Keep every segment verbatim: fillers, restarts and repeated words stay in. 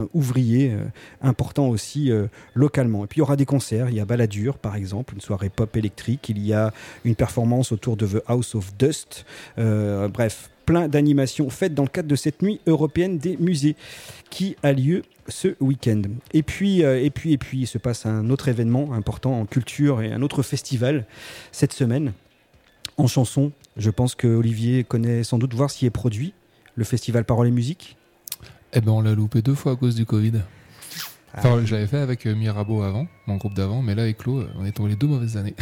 ouvrier euh, important aussi euh, localement. Et puis il y aura des concerts, il y a Balladur par exemple, une soirée pop électrique, il y a une performance autour de The House of Dust, euh, bref, plein d'animations faites dans le cadre de cette nuit européenne des musées qui a lieu ce week-end. Et puis, euh, et puis, et puis, il se passe un autre événement important en culture et un autre festival cette semaine en chanson. Je pense que Olivier connaît sans doute voir s'y est produit le festival Parole et Musique. Eh ben, on l'a loupé deux fois à cause du Covid. Enfin, ah. J'avais fait avec euh, Mirabeau avant, mon groupe d'avant, mais là, avec Claude, on est tombé les deux mauvaises années.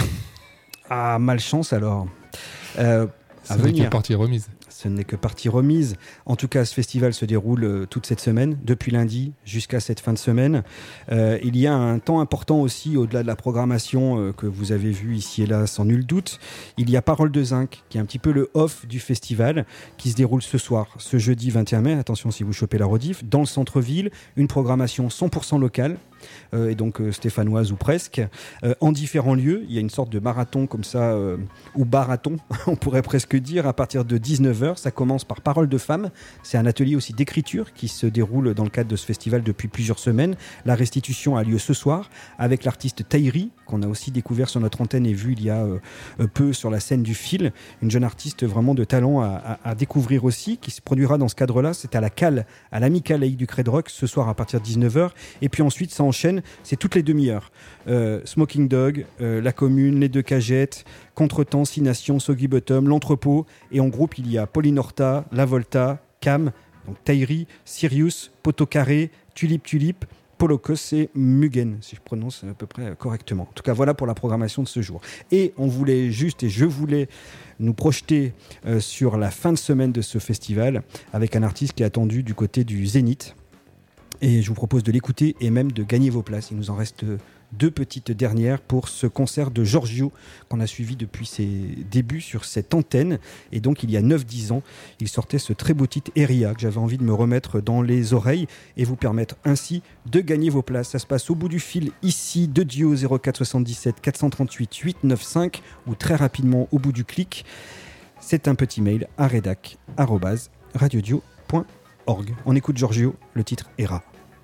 Ah, malchance alors. Euh, à venir. C'est une partie remise. Ce n'est que partie remise. En tout cas, ce festival se déroule euh, toute cette semaine, depuis lundi jusqu'à cette fin de semaine. Euh, il y a un temps important aussi, au-delà de la programmation euh, que vous avez vue ici et là, sans nul doute. Il y a Parole de Zinc, qui est un petit peu le off du festival, qui se déroule ce soir, ce jeudi vingt et un mai. Attention si vous chopez la rediff, dans le centre-ville, une programmation cent pour cent locale. Euh, et donc euh, stéphanoise ou presque, euh, en différents lieux. Il y a une sorte de marathon comme ça, euh, ou barathon, on pourrait presque dire, à partir de dix-neuf heures. Ça commence par Parole de Femmes. C'est un atelier aussi d'écriture qui se déroule dans le cadre de ce festival depuis plusieurs semaines. La restitution a lieu ce soir avec l'artiste Taïri, qu'on a aussi découvert sur notre antenne et vu il y a euh, peu sur la scène du Fil. Une jeune artiste vraiment de talent à, à, à découvrir aussi, qui se produira dans ce cadre-là. C'est à la Cale, à l'Amicale Laïque du Cré de Rock, ce soir à partir de dix-neuf heures. Et puis ensuite, ça enchaîne, c'est toutes les demi-heures. Euh, Smoking Dog, euh, La Commune, Les Deux Cagettes, Contretemps, Six Nations, Soggy Bottom, L'Entrepôt. Et en groupe, il y a Pauline Horta, La Volta, Cam, donc Taïri, Sirius, Poteau Carré, Tulip Tulip, Polokos et Mugen, si je prononce à peu près correctement. En tout cas, voilà pour la programmation de ce jour. Et on voulait juste, et je voulais nous projeter euh, sur la fin de semaine de ce festival avec un artiste qui est attendu du côté du Zénith. Et je vous propose de l'écouter et même de gagner vos places. Il nous en reste deux petites dernières pour ce concert de Giorgio qu'on a suivi depuis ses débuts sur cette antenne. Et donc, il y a neuf dix ans, il sortait ce très beau titre Eria que j'avais envie de me remettre dans les oreilles et vous permettre ainsi de gagner vos places. Ça se passe au bout du fil ici, de Dio, zéro quatre soixante-dix-sept quatre cent trente-huit huit cent quatre-vingt-quinze ou très rapidement au bout du clic. C'est un petit mail à rédac arobase radiodio point org. On écoute Giorgio, le titre Era.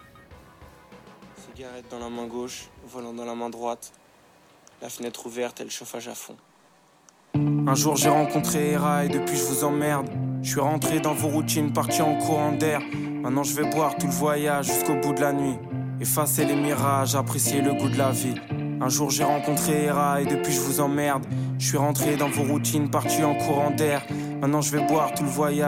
Cigarette dans la main gauche, volant dans la main droite, la fenêtre ouverte et le chauffage à fond. Un jour j'ai rencontré Hera et depuis je vous emmerde. Je suis rentré dans vos routines, parti en courant d'air. Maintenant je vais boire tout le voyage jusqu'au bout de la nuit. Effacer les mirages, apprécier le goût de la vie. Un jour j'ai rencontré Hera et depuis je vous emmerde. Je suis rentré dans vos routines, parti en courant d'air. Maintenant je vais boire tout le voyage.